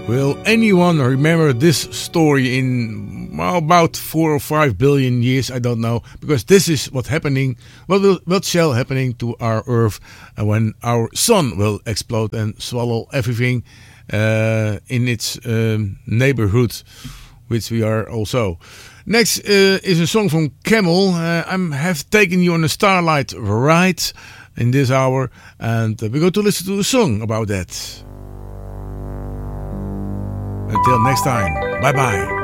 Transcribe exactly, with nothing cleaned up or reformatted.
Will anyone remember this story in well, about four or five billion years? I don't know, because this is what happening. What will what shall happening to our Earth uh, when our sun will explode and swallow everything uh, in its um, neighborhood, which we are also. Next uh, is a song from Camel. Uh, I have taken you on a starlight ride in this hour, and uh, we're going to listen to a song about that. Until next time, bye bye.